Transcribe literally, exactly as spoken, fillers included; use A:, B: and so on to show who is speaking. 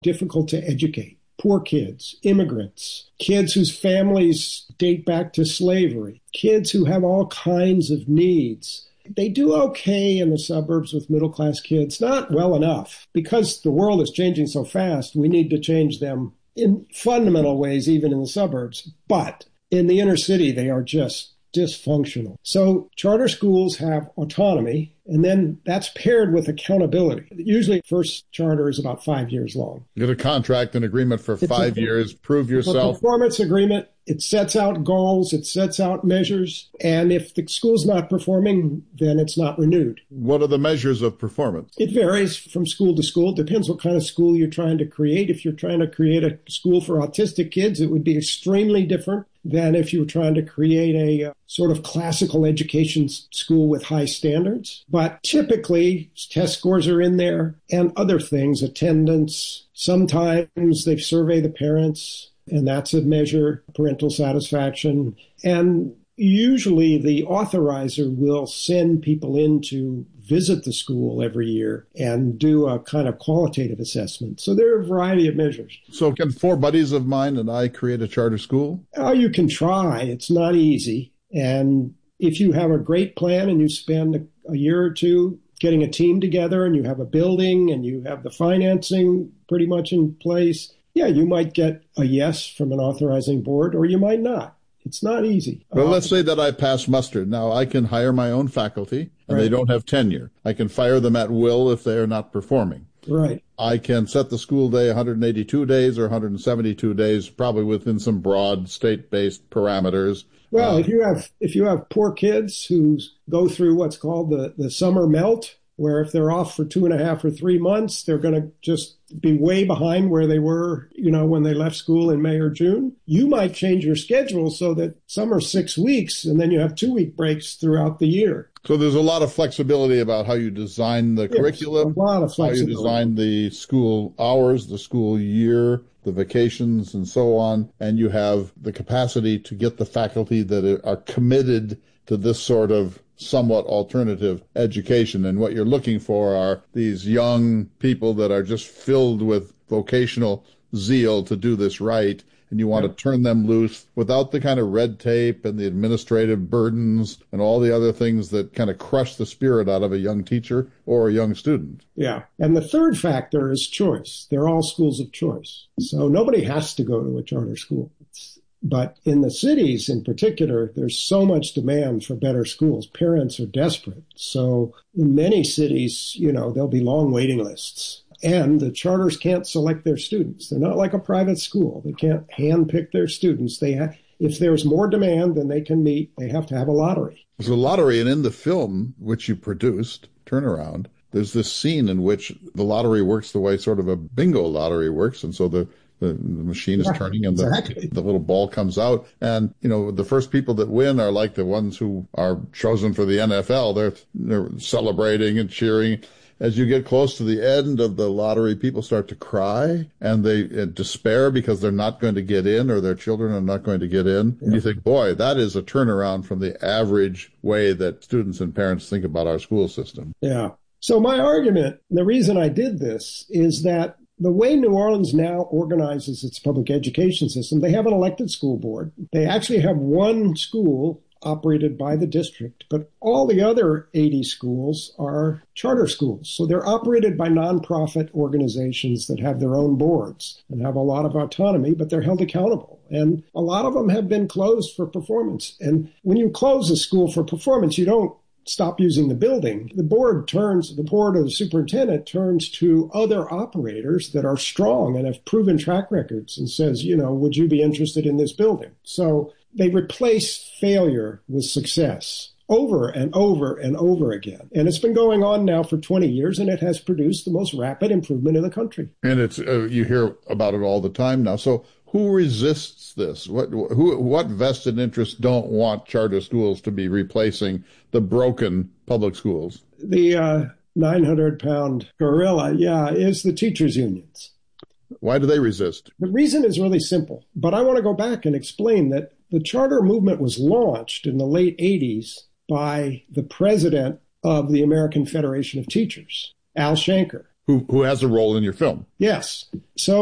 A: difficult to educate. Poor kids, immigrants, kids whose families date back to slavery, kids who have all kinds of needs. They do okay in the suburbs with middle-class kids, not well enough. Because the world is changing so fast, we need to change them in fundamental ways, even in the suburbs. But in the inner city, they are just dysfunctional. So charter schools have autonomy, and then that's paired with accountability. Usually, first charter is about five years long.
B: You get a contract, an agreement for it's five a, years, prove yourself.
A: A performance agreement. It sets out goals, it sets out measures, and if the school's not performing, then it's not renewed.
B: What are the measures of performance?
A: It varies from school to school. It depends what kind of school you're trying to create. If you're trying to create a school for autistic kids, it would be extremely different than if you were trying to create a uh, sort of classical education school with high standards. But typically, test scores are in there and other things, attendance. Sometimes they survey the parents, and that's a measure, parental satisfaction. And usually the authorizer will send people in to visit the school every year and do a kind of qualitative assessment. So there are a variety of measures.
B: So can four buddies of mine and I create a charter school?
A: Oh, you can try. It's not easy. And if you have a great plan and you spend a, a year or two getting a team together and you have a building and you have the financing pretty much in place, yeah, you might get a yes from an authorizing board, or you might not. It's not easy.
B: Well, let's say that I pass muster. Now, I can hire my own faculty, and right. They don't have tenure. I can fire them at will if they are not performing.
A: Right.
B: I can set the school day one hundred eighty-two days or one hundred seventy-two days, probably within some broad state-based parameters.
A: Well,
B: uh,
A: if you have if you have poor kids who go through what's called the, the summer melt, where if they're off for two and a half or three months, they're going to just be way behind where they were, you know, when they left school in May or June. You might change your schedule so that some are six weeks and then you have two week breaks throughout the year.
B: So there's a lot of flexibility about how you design the
A: yes,
B: curriculum,
A: a lot of flexibility.
B: How you design the school hours, the school year, the vacations, and so on. And you have the capacity to get the faculty that are committed to this sort of somewhat alternative education. And what you're looking for are these young people that are just filled with vocational zeal to do this right. And you want yeah. to turn them loose without the kind of red tape and the administrative burdens and all the other things that kind of crush the spirit out of a young teacher or a young student.
A: Yeah. And the third factor is choice. They're all schools of choice. So nobody has to go to a charter school. It's, But in the cities in particular, there's so much demand for better schools. Parents are desperate. So in many cities, you know, there'll be long waiting lists. And the charters can't select their students. They're not like a private school. They can't handpick their students. They ha- if there's more demand than they can meet, they have to have a lottery.
B: There's a lottery, and in the film, which you produced, Turnaround, there's this scene in which the lottery works the way sort of a bingo lottery works. And so the The, the machine is turning and the,
A: exactly.
B: the little ball comes out. And, you know, the first people that win are like the ones who are chosen for the N F L. They're, they're celebrating and cheering. As you get close to the end of the lottery, people start to cry and they uh, despair because they're not going to get in or their children are not going to get in. Yeah. And you think, boy, that is a turnaround from the average way that students and parents think about our school system.
A: Yeah. So my argument, the reason I did this is that the way New Orleans now organizes its public education system, they have an elected school board. They actually have one school operated by the district, but all the other eighty schools are charter schools. So they're operated by nonprofit organizations that have their own boards and have a lot of autonomy, but they're held accountable. And a lot of them have been closed for performance. And when you close a school for performance, you don't stop using the building. The board turns, the board of the superintendent turns to other operators that are strong and have proven track records and says, you know, would you be interested in this building? So they replace failure with success over and over and over again. And it's been going on now for twenty years, and it has produced the most rapid improvement in the country.
B: And it's uh, you hear about it all the time now. So who resists this? What who what vested interests don't want charter schools to be replacing the broken public schools?
A: The uh, nine hundred pound gorilla, yeah, is the teachers' unions.
B: Why do they resist?
A: The reason is really simple, but I want to go back and explain that the charter movement was launched in the late eighties by the president of the American Federation of Teachers, Al Shanker.
B: who who has a role in your film.
A: Yes. So